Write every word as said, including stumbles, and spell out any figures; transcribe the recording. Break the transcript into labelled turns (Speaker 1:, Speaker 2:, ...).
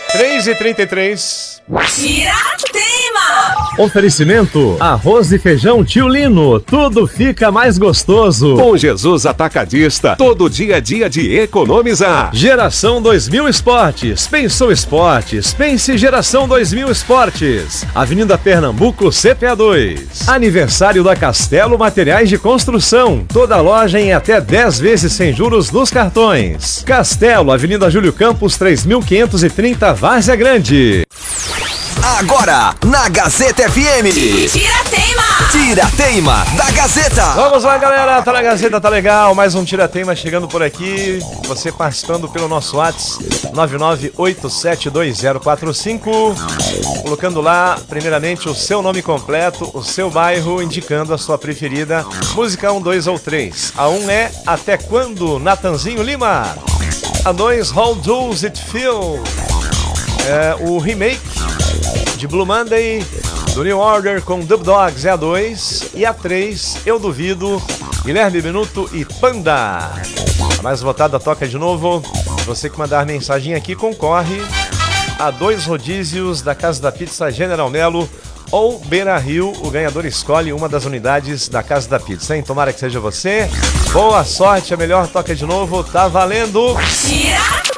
Speaker 1: três e trinta e três.
Speaker 2: Tiratema!
Speaker 3: Oferecimento: arroz e feijão Tio Lino. Tudo fica mais gostoso.
Speaker 4: Com Jesus Atacadista, todo dia é dia de economizar.
Speaker 3: Geração dois mil Esportes. Pensou esportes? Pense Geração dois mil Esportes. Avenida Pernambuco, C P A dois. Aniversário da Castelo Materiais de Construção. Toda loja em até dez vezes sem juros nos cartões. Castelo, Avenida Júlio Campos, três mil quinhentos e trinta, Várzea Grande.
Speaker 5: Agora, na Gazeta F M.
Speaker 2: Tiratema!
Speaker 5: Tiratema da Gazeta.
Speaker 1: Vamos lá, galera. Tá na Gazeta, tá legal. Mais um Tiratema chegando por aqui. Você participando pelo nosso WhatsApp nove nove oito sete dois zero quatro cinco. Colocando lá, primeiramente, o seu nome completo, o seu bairro, indicando a sua preferida. Música um, dois ou três. A um é Até Quando, Natanzinho Lima. A dois, How Does It Feel? É, o remake de Blue Monday, do New Order com Dub Dogs é a dois. E a três, Eu Duvido, Guilherme Minuto e Panda. A mais votada toca de novo. Você que mandar mensagem aqui concorre a dois rodízios da Casa da Pizza General Melo ou Beira Rio. O ganhador escolhe uma das unidades da Casa da Pizza, hein? Tomara que seja você. Boa sorte, a melhor toca de novo, tá valendo.
Speaker 2: Tiratema!